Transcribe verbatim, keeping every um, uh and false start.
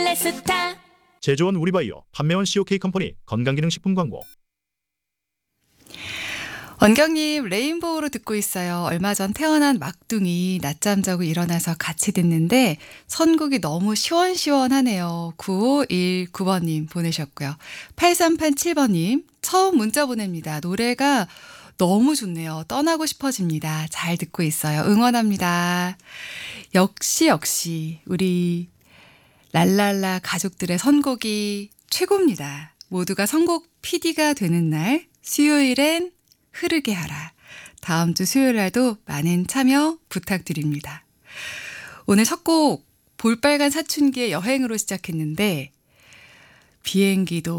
시네스타. 제조원 우리바이오, 판매원 씨오케이 컴퍼니, 건강기능식품 광고. 원경님, 레인보우로 듣고 있어요. 얼마 전 태어난 막둥이 낮잠 자고 일어나서 같이 듣는데 선곡이 너무 시원시원하네요. 구오일구 번님 보내셨고요. 팔삼팔칠 번님 처음 문자 보냅니다. 노래가 너무 좋네요. 떠나고 싶어집니다. 잘 듣고 있어요. 응원합니다. 역시 역시 우리 랄랄라 가족들의 선곡이 최고입니다. 모두가 선곡 피디가 되는 날 수요일엔 흐르게 하라. 다음 주 수요일 날도 많은 참여 부탁드립니다. 오늘 첫 곡 볼빨간 사춘기의 여행으로 시작했는데 비행기도